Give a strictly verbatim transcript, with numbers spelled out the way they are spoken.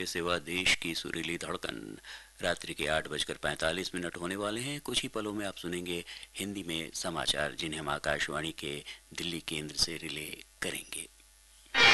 Radio सेवा देश की सुरीली धड़कन। रात्रि के आठ बजकर पैंतालीस मिनट होने वाले हैं। कुछ ही पलों में आप सुनेंगे हिंदी में समाचार, जिन्हें हम आकाशवाणी के दिल्ली केंद्र से रिले करेंगे।